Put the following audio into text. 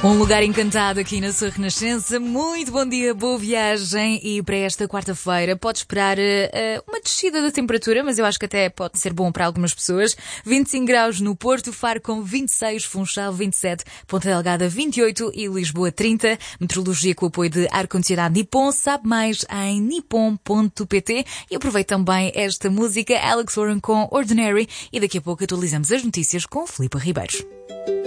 Um lugar encantado aqui na sua Renascença. Muito bom dia, boa viagem. E para esta quarta-feira pode esperar uma descida da temperatura, mas eu acho que até pode ser bom para algumas pessoas. 25 graus no Porto, Faro com 26, Funchal 27, Ponta Delgada 28 e Lisboa 30. Meteorologia com o apoio de ar-condicionado Nippon. Sabe mais em nippon.pt. E aproveito também esta música, Alex Warren com Ordinary. E daqui a pouco atualizamos as notícias com Filipe Ribeiro.